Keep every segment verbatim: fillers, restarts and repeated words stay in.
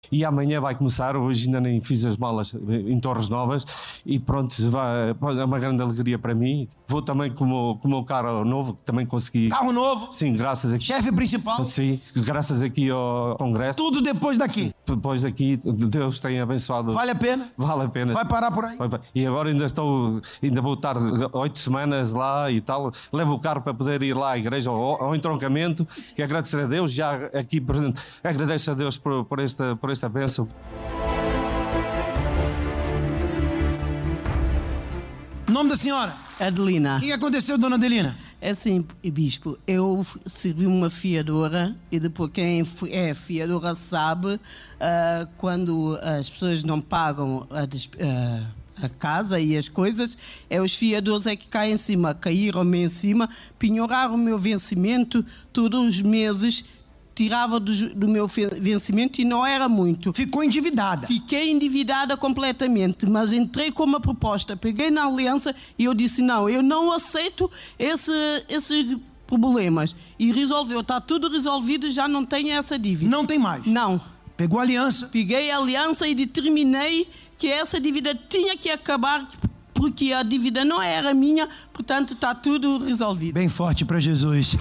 E amanhã vai começar, hoje ainda nem fiz as malas em Torres Novas e pronto, vai, é uma grande alegria para mim. Vou também com o meu, com o meu carro novo, que também consegui. Carro novo? Sim, graças aqui. Chefe principal? Sim, graças aqui ao Congresso. Tudo depois daqui? Depois daqui, Deus tem abençoado. Vale a pena? Vale a pena. Vai parar por aí? E agora ainda estou, ainda vou estar oito semanas lá e tal. Levo o carro para poder ir lá à igreja, ao, ao entroncamento, e agradecer a Deus, já aqui presente, agradeço a Deus por, por esta, por esta bênção. Nome da senhora? Adelina. O que aconteceu, dona Adelina? É assim, bispo, eu servi uma fiadora e depois quem é fiadora sabe, uh, quando as pessoas não pagam a, uh, a casa e as coisas, é os fiadores é que caem em cima, caíram-me em cima, penhoraram o meu vencimento todos os meses, tirava do, do meu vencimento e não era muito. Ficou endividada? Fiquei endividada completamente, mas entrei com uma proposta, peguei na aliança e eu disse, não, eu não aceito esse, esses problemas. E resolveu, está tudo resolvido, já não tenho essa dívida. Não tem mais? Não. Pegou a aliança? Peguei a aliança e determinei que essa dívida tinha que acabar, porque a dívida não era minha, portanto está tudo resolvido. Bem forte para Jesus.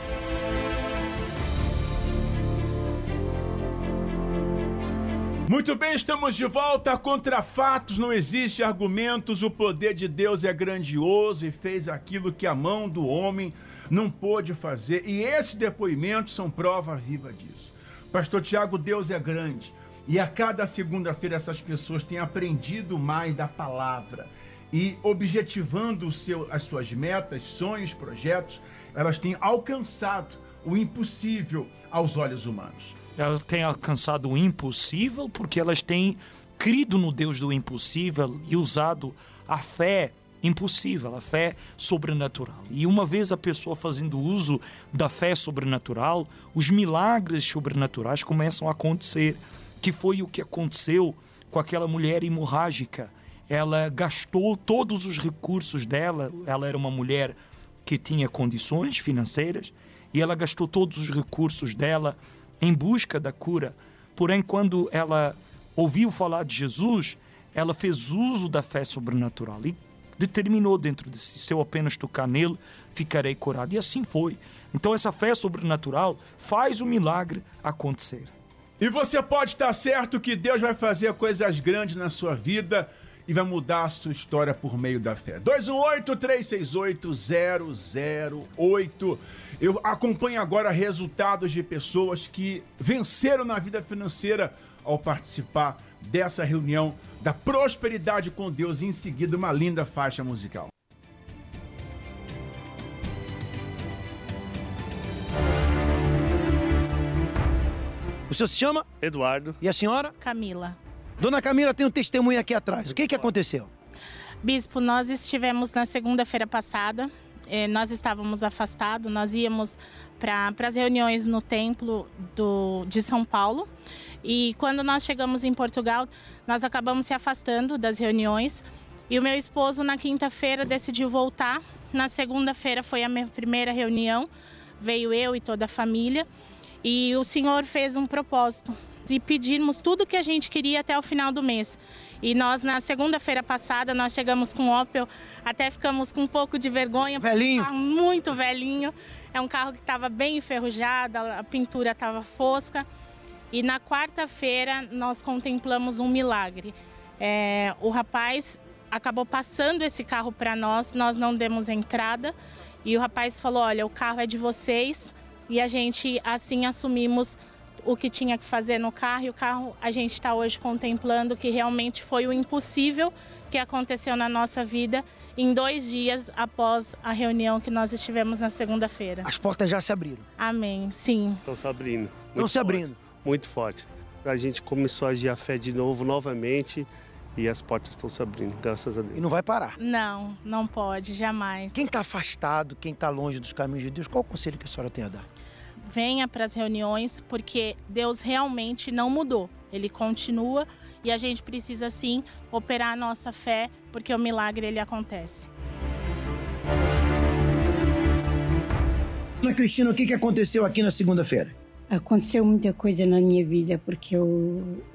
Muito bem, estamos de volta. Contra fatos não existe argumentos. O poder de Deus é grandioso e fez aquilo que a mão do homem não pôde fazer. E esses depoimentos são prova viva disso. Pastor Tiago, Deus é grande. E a cada segunda-feira essas pessoas têm aprendido mais da palavra. E objetivando o seu, as suas metas, sonhos, projetos, elas têm alcançado o impossível aos olhos humanos. Elas têm alcançado o impossível porque elas têm crido no Deus do impossível e usado a fé impossível, a fé sobrenatural. E uma vez a pessoa fazendo uso da fé sobrenatural, os milagres sobrenaturais começam a acontecer, que foi o que aconteceu com aquela mulher hemorrágica. Ela gastou todos os recursos dela, ela era uma mulher que tinha condições financeiras, e ela gastou todos os recursos dela em busca da cura. Porém, quando ela ouviu falar de Jesus, ela fez uso da fé sobrenatural e determinou dentro de si, se eu apenas tocar nele, ficarei curado. E assim foi. Então essa fé sobrenatural faz o milagre acontecer. E você pode estar certo que Deus vai fazer coisas grandes na sua vida e vai mudar a sua história por meio da fé. dois um oito, três seis oito, zero zero oito. Eu acompanho agora resultados de pessoas que venceram na vida financeira ao participar dessa reunião da prosperidade com Deus e em seguida uma linda faixa musical. O senhor se chama? Eduardo. E a senhora? Camila. Dona Camila tem um testemunho aqui atrás. O que que aconteceu? Bispo, nós estivemos na segunda-feira passada, eh, nós estávamos afastados, nós íamos para as reuniões no templo do, de São Paulo, e quando nós chegamos em Portugal, nós acabamos se afastando das reuniões, e o meu esposo na quinta-feira decidiu voltar, na segunda-feira foi a minha primeira reunião, veio eu e toda a família, e o Senhor fez um propósito e pedimos tudo que a gente queria até o final do mês. E nós, na segunda-feira passada, nós chegamos com o Opel, até ficamos com um pouco de vergonha. Velhinho? Um carro muito velhinho. É um carro que estava bem enferrujado, a pintura estava fosca. E na quarta-feira nós contemplamos um milagre. É, o rapaz acabou passando esse carro para nós, nós não demos entrada. E o rapaz falou, olha, o carro é de vocês. E a gente assim assumimos o que tinha que fazer no carro, e o carro a gente está hoje contemplando que realmente foi o impossível que aconteceu na nossa vida em dois dias após a reunião que nós estivemos na segunda-feira. As portas já se abriram. Amém, sim. Estão se abrindo. Estão se abrindo. Muito forte. A gente começou a agir a fé de novo, novamente, e as portas estão se abrindo, graças a Deus. E não vai parar. Não, não pode, jamais. Quem está afastado, quem está longe dos caminhos de Deus, qual o conselho que a senhora tem a dar? Venha para as reuniões, porque Deus realmente não mudou. Ele continua e a gente precisa sim operar a nossa fé, porque o milagre ele acontece. Ana Cristina, o que que aconteceu aqui na segunda-feira? Aconteceu muita coisa na minha vida, porque eu